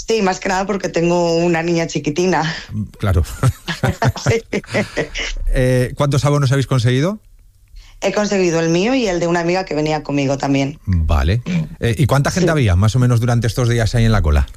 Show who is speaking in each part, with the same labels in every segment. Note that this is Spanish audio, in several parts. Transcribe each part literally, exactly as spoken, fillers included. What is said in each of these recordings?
Speaker 1: Sí, más que nada porque tengo una niña chiquitina.
Speaker 2: Claro.
Speaker 1: Sí.
Speaker 2: eh, ¿Cuántos abonos habéis conseguido?
Speaker 1: He conseguido el mío y el de una amiga que venía conmigo también.
Speaker 2: Vale. Eh, ¿Y cuánta gente sí. había, más o menos, durante estos días ahí en la cola?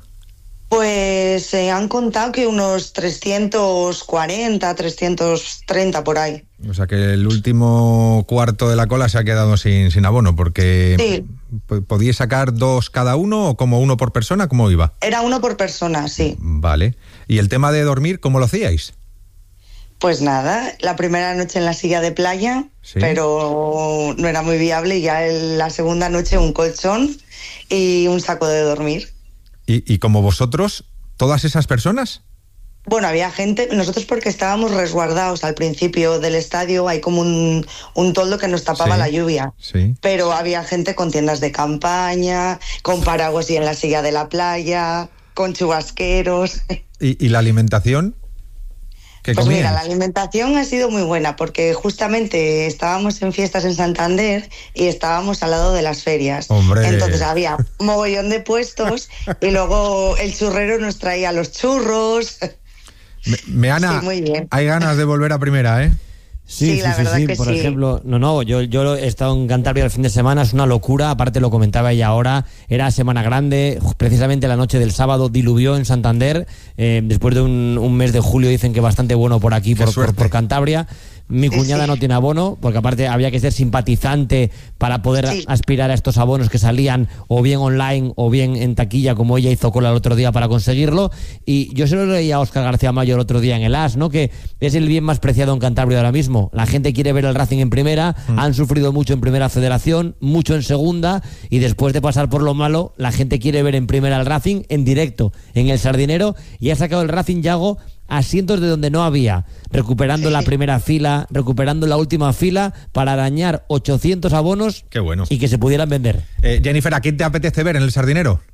Speaker 1: Pues se eh, han contado que unos trescientos cuarenta, trescientos treinta por ahí.
Speaker 2: O sea que el último cuarto de la cola se ha quedado sin, sin abono, porque sí. ¿podíais sacar dos cada uno o como uno por persona? ¿Cómo iba?
Speaker 1: Era uno por persona, sí.
Speaker 2: Vale. ¿Y el tema de dormir, cómo lo hacíais?
Speaker 1: Pues nada, la primera noche en la silla de playa, ¿sí? Pero no era muy viable, y ya en la segunda noche un colchón y un saco de dormir.
Speaker 2: ¿Y, y como vosotros, todas esas personas?
Speaker 1: Bueno, había gente, nosotros porque estábamos resguardados al principio del estadio, hay como un, un toldo que nos tapaba sí, la lluvia,
Speaker 2: sí.
Speaker 1: Pero había gente con tiendas de campaña, con paraguas y en la silla de la playa, con chubasqueros.
Speaker 2: ¿Y, y la alimentación?
Speaker 1: Pues comían? Mira, la alimentación ha sido muy buena porque justamente estábamos en fiestas en Santander y estábamos al lado de las ferias.
Speaker 2: ¡Hombre!
Speaker 1: Entonces había un mogollón de puestos y luego el churrero nos traía los churros.
Speaker 2: Me, Meana,
Speaker 1: sí, muy bien.
Speaker 2: Hay ganas de volver a primera, ¿eh?
Speaker 3: Sí,
Speaker 1: sí,
Speaker 3: sí,
Speaker 1: la
Speaker 3: sí,
Speaker 1: verdad
Speaker 3: sí.
Speaker 1: que
Speaker 3: Por
Speaker 1: sí.
Speaker 3: ejemplo, no, no, yo, yo he estado en Cantabria el fin de semana, es una locura, aparte lo comentaba ella ahora, era Semana Grande, precisamente la noche del sábado diluvió en Santander, eh, después de un, un mes de julio dicen que bastante bueno por aquí, por, por, por Cantabria. Mi cuñada sí. no tiene abono, porque aparte había que ser simpatizante para poder sí. aspirar a estos abonos que salían o bien online o bien en taquilla, como ella hizo cola el otro día para conseguirlo. Y yo se lo leía a Óscar García Mayo el otro día en el As, ¿no? Que es el bien más preciado en Cantabria ahora mismo. La gente quiere ver el Racing en primera, mm. han sufrido mucho en Primera Federación, mucho en Segunda, y después de pasar por lo malo, la gente quiere ver en primera el Racing en directo, en el Sardinero, y ha sacado el Racing, Yago, asientos de donde no había, recuperando sí. la primera fila, recuperando la última fila para arañar ochocientos abonos.
Speaker 2: Qué bueno.
Speaker 3: Y que se pudieran vender.
Speaker 2: Eh, Jennifer, ¿a quién te apetece ver en el Sardinero?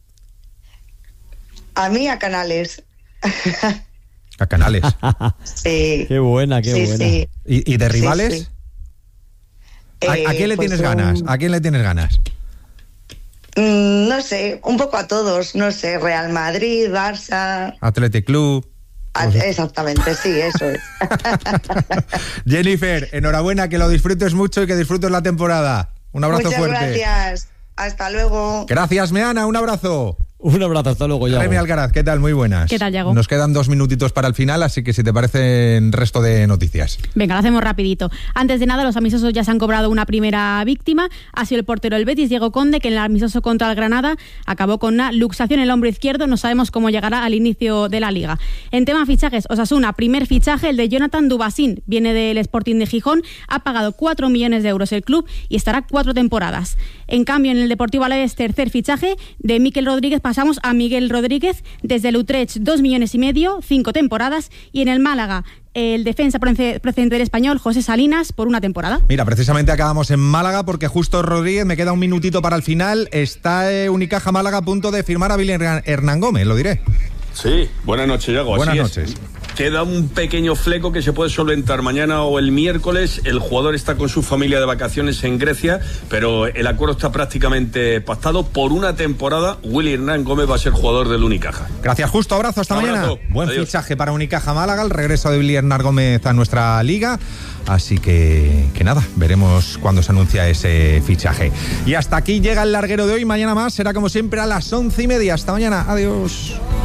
Speaker 1: A mí, a Canales.
Speaker 2: A Canales.
Speaker 1: Sí.
Speaker 3: Qué buena, qué
Speaker 1: sí,
Speaker 3: buena.
Speaker 1: Sí.
Speaker 2: ¿Y, y de rivales?
Speaker 1: Sí, sí.
Speaker 2: ¿A, ¿A quién le
Speaker 1: pues
Speaker 2: tienes
Speaker 1: un...
Speaker 2: ganas? ¿A quién le tienes ganas?
Speaker 1: Mm, no sé, un poco a todos. No sé, Real Madrid, Barça...
Speaker 2: Athletic Club...
Speaker 1: Exactamente, sí, eso es.
Speaker 2: Jennifer, enhorabuena, que lo disfrutes mucho y que disfrutes la temporada. Un abrazo
Speaker 1: Muchas
Speaker 2: fuerte.
Speaker 1: Muchas gracias. Hasta luego.
Speaker 2: Gracias, Meana, un abrazo.
Speaker 3: Un abrazo, hasta luego, Yago.
Speaker 2: Remi Alcaraz, ¿qué tal? Muy buenas.
Speaker 4: ¿Qué tal, Yago?
Speaker 2: Nos quedan dos minutitos para el final, así que si te parecen resto de noticias.
Speaker 4: Venga, lo hacemos rapidito. Antes de nada, los amistosos ya se han cobrado una primera víctima. Ha sido el portero del Betis, Diego Conde, que en el amistoso contra el Granada acabó con una luxación en el hombro izquierdo. No sabemos cómo llegará al inicio de la Liga. En tema fichajes, Osasuna, primer fichaje, el de Jonathan Dubasín. Viene del Sporting de Gijón, ha pagado cuatro millones de euros el club y estará cuatro temporadas. En cambio, en el Deportivo Alavés, tercer fichaje, de Mikel Rodríguez pasamos a Miguel Rodríguez, desde el Utrecht, dos millones y medio, cinco temporadas, y en el Málaga, el defensa procedente del Español, José Salinas, por una temporada.
Speaker 2: Mira, precisamente acabamos en Málaga, porque justo Rodríguez, me queda un minutito para el final, está eh, Unicaja Málaga a punto de firmar a Billy Hernán Gómez, lo diré.
Speaker 5: Sí, buenas noches, Yago.
Speaker 2: Buenas
Speaker 5: Así
Speaker 2: noches.
Speaker 5: Es. Queda un pequeño fleco que se puede solventar mañana o el miércoles. El jugador está con su familia de vacaciones en Grecia, pero el acuerdo está prácticamente pactado. Por una temporada, Willy Hernán Gómez va a ser jugador del Unicaja.
Speaker 2: Gracias, Justo. Abrazo, hasta
Speaker 5: Abrazo.
Speaker 2: mañana. Buen
Speaker 5: Adiós.
Speaker 2: Fichaje para Unicaja Málaga, el regreso de Billy Hernán Gómez a nuestra liga. Así que, que nada, veremos cuándo se anuncia ese fichaje. Y hasta aquí llega el larguero de hoy. Mañana más será como siempre a las once y media. Hasta mañana. Adiós.